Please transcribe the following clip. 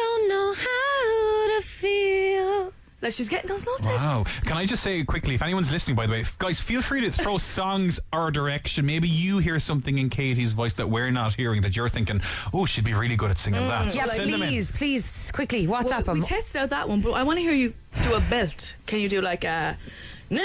don't know how to feel. Like she's getting those notes. Wow. Can I just say quickly, if anyone's listening, by the way, guys, feel free to throw songs our direction. Maybe you hear something in Katie's voice that we're not hearing, that you're thinking, oh, she'd be really good at singing that. Yeah, Send them in. please, quickly, WhatsApp them. We tested out that one, but I want to hear you do a belt. Can you do like a